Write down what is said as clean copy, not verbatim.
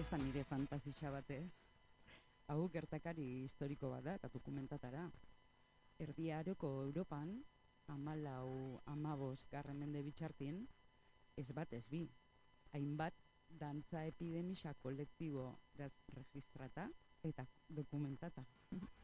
Ez da nire fantasitxa bate. Hau gertakari historiko bat da eta dokumentatara. Erdi Aroko Europan, 14-15 mende bitxartin, ez bat ez bi. Hainbat dantza epidemisa kolektibo registrata eta dokumentata.